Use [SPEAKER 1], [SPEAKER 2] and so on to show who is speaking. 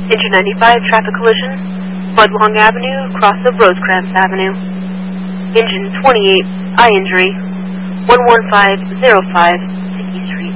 [SPEAKER 1] Engine 95, traffic collision, Budlong Avenue, cross of Rosecrans Avenue. Engine 28, eye injury, 11505.